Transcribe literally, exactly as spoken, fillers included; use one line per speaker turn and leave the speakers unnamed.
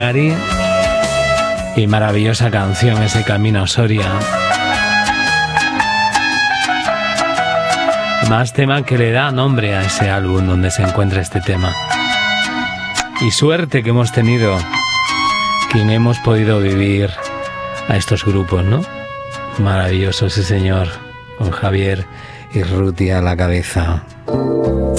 Ari y maravillosa canción, ese Camino a Soria. Más tema que le da nombre a ese álbum donde se encuentra este tema. Y suerte que hemos tenido quien hemos podido vivir a estos grupos, ¿no? Maravilloso ese señor, con Javier y Ruti a la cabeza.